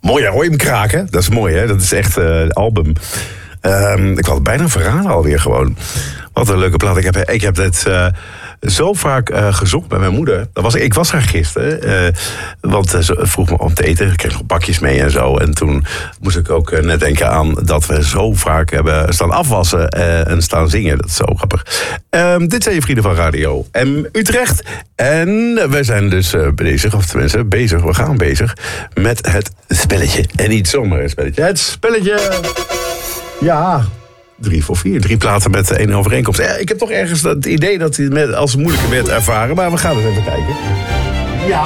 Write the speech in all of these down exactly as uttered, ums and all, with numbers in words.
Mooi, hoor je hem kraken? Dat is mooi, hè? Dat is echt uh, album. Um, ik had het bijna verraden alweer gewoon. Wat een leuke plaat. Ik heb, ik heb dit uh, zo vaak uh, gezocht bij mijn moeder. Dat was, ik was er gisteren. Uh, want uh, ze vroeg me om te eten. Ik kreeg nog bakjes mee en zo. En toen moest ik ook uh, net denken aan dat we zo vaak hebben staan afwassen uh, en staan zingen. Dat is zo grappig. Um, dit zijn je vrienden van Radio M Utrecht. En we zijn dus uh, bezig, of tenminste bezig, we gaan bezig met het spelletje. En niet zomaar een spelletje. Het spelletje... Ja... Drie voor vier. Drie platen met één overeenkomst. Ja, ik heb toch ergens het idee dat hij het met als moeilijke werd ervaren. Maar we gaan eens even kijken. Ja.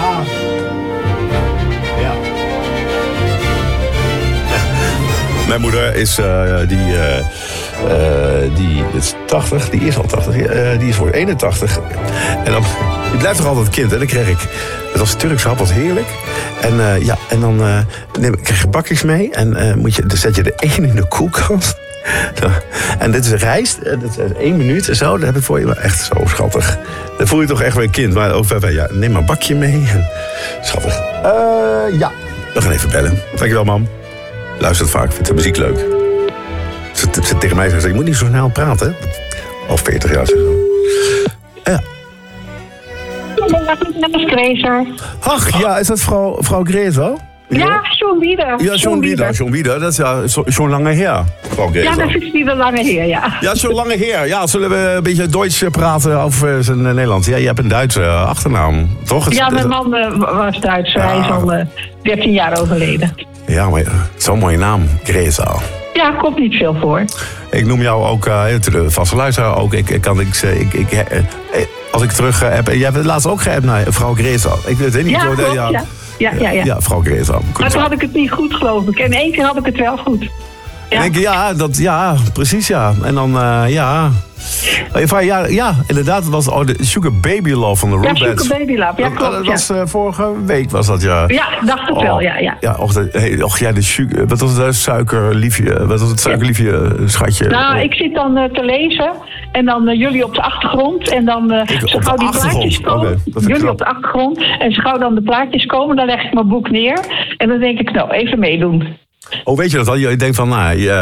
Ja. Mijn moeder is, uh, die, uh, uh, die is tachtig. Die is al tachtig. Uh, die is voor eenentachtig. En dan, die blijft toch altijd kind. En dan kreeg ik... Het was Turks hap, was heerlijk. En, uh, ja, en dan uh, neem, krijg je bakjes mee. En uh, moet je, dan zet je er één in de koelkast. Zo. En dit is rijst, dit is één minuut en zo, dat heb ik voor je. Maar echt zo schattig. Dan voel je toch echt weer een kind. Maar ook, ja, neem maar een bakje mee. Schattig. Uh, ja, we gaan even bellen. Dankjewel, mam. Luistert vaak, vindt de muziek leuk. Ze, ze tegen mij zegt, je moet niet zo snel praten. Al veertig jaar zeg ik. Ja. Grazer. Ach ja, is dat vrouw, vrouw Grazer? Ja, John Bieder. Ja, John Bieder. John Bieder, dat is ja zo'n lange heer. Ja, dat is die de lange heer, ja. Ja, zo'n lange heer. Ja, zullen we een beetje Duits praten over zijn Nederlands? Ja, je hebt een Duitse achternaam, toch? Ja, mijn man uh, was Duits. Ja. Hij is al uh, dertien jaar overleden. Ja, maar zo'n mooie naam, Grazer. Ja, komt niet veel voor. Ik noem jou ook, uh, de vaste luisteraar ook. Ik, ik kan, ik, ik, ik, ik, als ik terug uh, heb... Jij hebt het laatst ook geappt naar mevrouw Grazer. Ik weet het niet. Ja, hoor, klopt, ja. ja. Ja, ja, ja. ja, vrouw Grazer. Maar toen had ik het niet goed, geloof ik. En één keer had ik het wel goed. Ja, ik, ja, dat, ja precies, ja. En dan, uh, ja... Ja, ja, inderdaad, het was oh, de Sugar Baby Love van de Rugrats. Ja, Sugar Baby Love, ja, klopt. Dat was ja. uh, vorige week, was dat, ja. Ja, dacht ik oh, wel, ja, ja. Ja, och, de, hey, och ja, de sugar, wat was het suikerliefje, wat was het suikerliefje, schatje? Nou, ik zit dan uh, te lezen en dan uh, jullie op de achtergrond en dan uh, ik, zo gauw die plaatjes komen. Okay, jullie op de achtergrond en zo gauw dan de plaatjes komen, dan leg ik mijn boek neer en dan denk ik, nou, even meedoen. Oh, weet je dat al? Je denkt van, nou, je,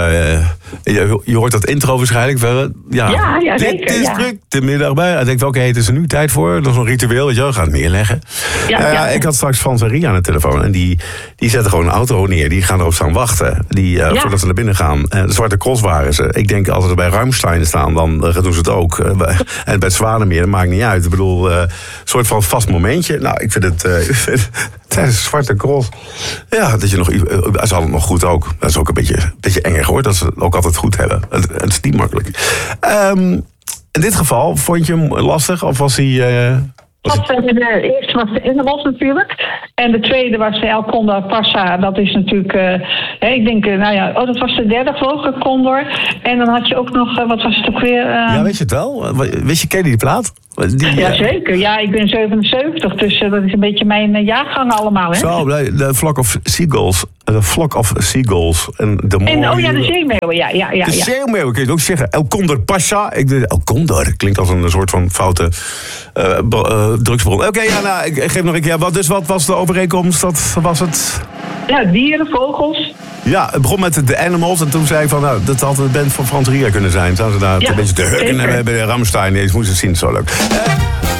je, je hoort dat intro waarschijnlijk. Ja, ja, ja zeker. Dit is ja. druk, de middag bij. Hij denkt, oké, okay, het is er nu tijd voor. Dat is een ritueel, weet je wel. Gaat het neerleggen. Ja, uh, ja. Ik had straks Frans en Ria aan de telefoon. En die, die zetten gewoon een auto neer. Die gaan erop staan wachten. Die, uh, ja. Voordat ze naar binnen gaan. Uh, de Zwarte Cross waren ze. Ik denk, als ze bij Rammstein staan, dan uh, doen ze het ook. Uh, bij, en bij het Zwanemeer, dat maakt niet uit. Ik bedoel, een uh, soort van vast momentje. Nou, ik vind het... Uh, ik vind, tijdens Zwarte Cross. Ja, dat je nog... Uh, ze hadden het nog goed ook. Dat is ook een beetje, een beetje enger hoor, dat ze het ook altijd goed hebben. Het, het is niet makkelijk. Um, in dit geval, vond je hem lastig of was hij... Uh, was was, hij... De eerste was de Engelos natuurlijk. En de tweede was de El Condor Passa. Dat is natuurlijk... Uh, hè, ik denk, uh, nou ja... Oh, dat was de derde geloof ik, Condor. En dan had je ook nog... Uh, wat was het ook weer? Uh... Ja, weet je het wel? Wist je, ken je die plaat? Die, ja, zeker. Ja, ik ben zevenenzeventig, dus uh, dat is een beetje mijn uh, jaargang allemaal, hè? Zo, de Flock of Seagulls. De Flock of Seagulls. En, de en oh ja, de zeemeeuwen, ja, ja, ja. De ja. zeemeeuwen, kun je het ook zeggen. El Condor Pasha. Ik denk, El Condor klinkt als een soort van foute uh, uh, drugsbron. Oké, okay, ja, nou, ik, ik geef nog een keer. Wat, dus wat was de overeenkomst? Dat was het... Ja, dieren, vogels. Ja, het begon met de Animals en toen zei ik van, nou, dat had een band van Frans Ria kunnen zijn. Zouden ze daar ja, een beetje te hurken hebben bij de Rammstein. Nee, ze moesten het zien, zo leuk. Uh,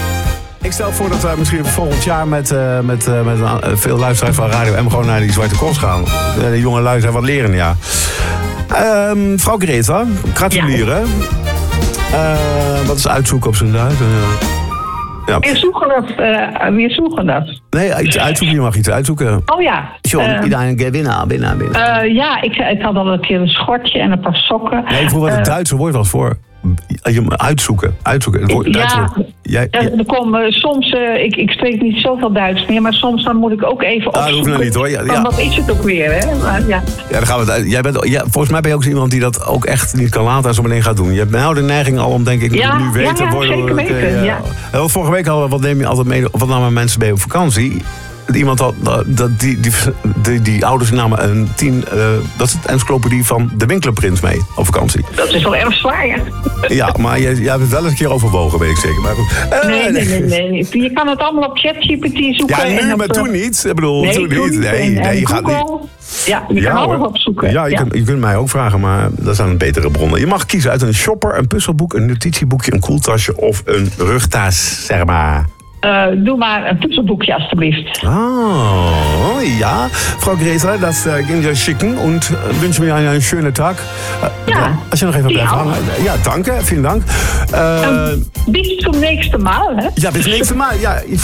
ik stel voor dat we misschien volgend jaar met, uh, met, uh, met uh, veel luisteraars van Radio M gewoon naar die Zwarte Cross gaan. Uh, de jonge luisteraars wat leren, ja. Uh, mevrouw Greta, gratuleren. Ja. Uh, wat is uitzoeken op zijn Duits? Uh, Ja. Weer zoeken dat. Uh, weer zoeken dat. Nee, iets uitzoeken. Je mag iets uitzoeken. Oh ja. John, uh, iedereen winnen, winnen, winnen. Uh, ja, ik, ik had al een keer een schortje en een paar sokken. Nee, ik vroeg wat het uh, Duitse woord was voor. Je uitzoeken. Uitzoeken. Het woord, ja, Duitse woord. Jij, ja, er komen uh, soms, uh, ik, ik spreek niet zoveel Duits meer, maar soms dan moet ik ook even opzoeken. Ah, dat hoeft nou niet hoor. Ja, ja. Wat is het ook weer, hè? Maar, ja. Ja, dan gaan we. Jij bent, ja, volgens mij ben je ook iemand die dat ook echt niet kan laten en zo meteen gaat doen. Je hebt nou de neiging al om, denk ik, ja, nu weten. Ja, ja, worden, zeker weten, okay, ja. ja. Vorige week hadden we, wat neem je altijd mee, of wat namen mensen mee op vakantie? iemand had, dat die, die, die, die ouders namen een tien, uh, dat is het encyclopedie van de Winkelprins mee op vakantie. Dat is wel erg zwaar, ja. Ja, maar jij, jij hebt het wel eens een keer overwogen, weet ik zeker. Maar goed. Uh, nee, nee, nee, nee. Je kan het allemaal op ChatGPT zoeken. Ja, nu, en maar op, toen niet. Ik bedoel, nee, toen niet. niet. Nee, en, nee, en je gaat Google, niet. Ja, je ja, kan alles hoor. opzoeken. Ja, je, ja. Kunt, je kunt mij ook vragen, maar dat zijn betere bronnen. Je mag kiezen uit een shopper, een puzzelboek, een notitieboekje, een koeltasje of een rugtas, zeg maar. Uh, doe maar een puzzelboekje, alstublieft. Oh, ja. Frau Greta, das uh, ging ja schicken und uh, wünsche mir einen schönen Tag. Uh, ja, als je nog even blijft hangen. Ja, dank, vielen Dank. Uh, um, bis zum nächsten Mal, hè? Ja, bis zum nächsten Mal. Ja,